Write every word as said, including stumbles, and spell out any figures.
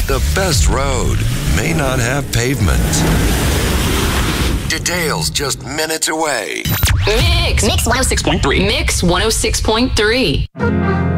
The best road may not have pavement. Details just minutes away. Mix. Mix one oh six point three. Mix one oh six point three.